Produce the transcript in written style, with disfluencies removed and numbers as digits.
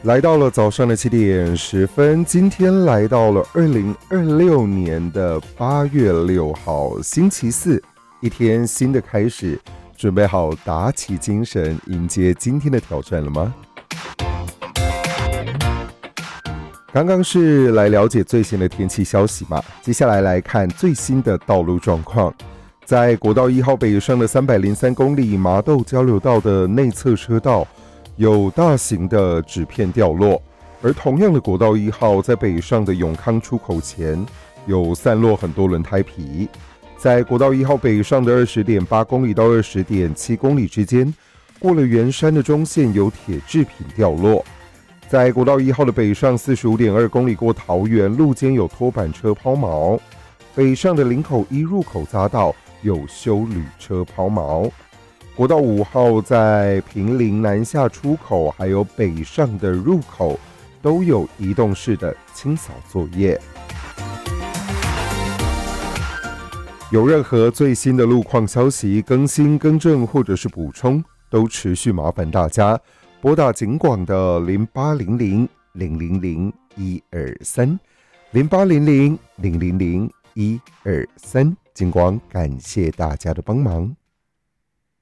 来到了早上的7点10分，今天来到了2026年的8月6号，星期四，一天新的开始，准备好打起精神迎接今天的挑战了吗？刚刚是来了解最新的天气消息嘛，接下来来看最新的道路状况。在国道1号北上的303公里麻豆交流道的内侧车道有大型的纸片掉落，而同样的国道1号在北上的永康出口前有散落很多轮胎皮。在国道1号北上的20.8公里到20.7公里之间，过了圆山的中线有铁制品掉落。在国道1号的北上45.2公里过桃园，路肩有拖板车抛锚。北上的林口1入口匝道有休旅车抛锚。国道5号在坪林南下出口还有北上的入口都有移动式的清扫作业。有任何最新的路况消息更新更正或者是补充，都持续麻烦大家拨打警广的0800-000-123 0800-000-123，警广感谢大家的帮忙。